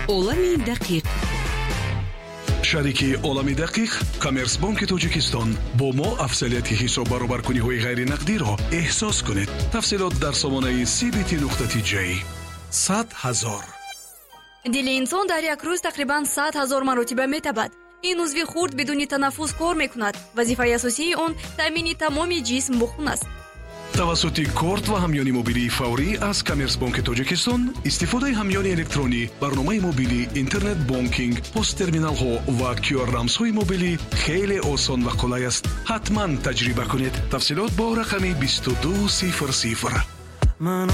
олами дақиқ. шарики олами дақиқ коммерсбанки тоҷикистон бо мо афзалияти ҳисоб баробаркуниҳои ғайринақдиро эҳсос кунед. тафсилот дар сомонаи cbt.j. 100,000 дили инсон дар як рӯз тақрибан 100,000 маротиба метабад. ин узви хурд бидуни танаффус кор мекунад. вазифаи асосии он таъмини тамоми ҷисм бо хун аст. тавассути корт ва ҳамёни мобилии фаврӣ аз коммерсбанки тоҷикистон истифодаи ҳамёни электронӣ, барномаи мобилӣ, интернет бонкинг, посттерминалҳо ва QR-рамзҳои мобилӣ хеле осон ва қулай аст. ҳатман таҷриба кунед. тафсилот бо рақами 2200.